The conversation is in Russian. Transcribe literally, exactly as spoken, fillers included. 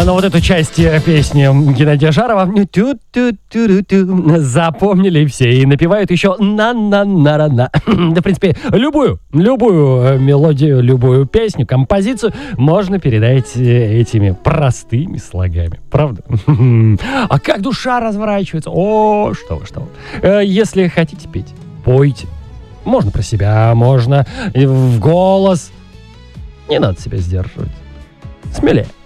Но вот эту часть э, песни Геннадия Жарова тю-тю-тю-тю-тю, запомнили все и напевают еще на-на-на-на-на. Да, в принципе, любую, любую мелодию, любую песню, композицию можно передать этими простыми слогами. Правда? А как душа разворачивается? О, что вы, что вы. Если хотите петь, пойте. Можно про себя, можно и в голос. Не надо себя сдерживать. Смелее.